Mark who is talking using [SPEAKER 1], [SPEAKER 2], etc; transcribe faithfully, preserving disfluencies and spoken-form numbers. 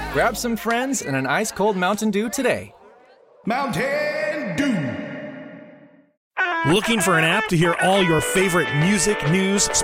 [SPEAKER 1] Grab some friends and an ice-cold Mountain Dew today.
[SPEAKER 2] Mountain Dew.
[SPEAKER 3] Looking for an app to hear all your favorite music, news,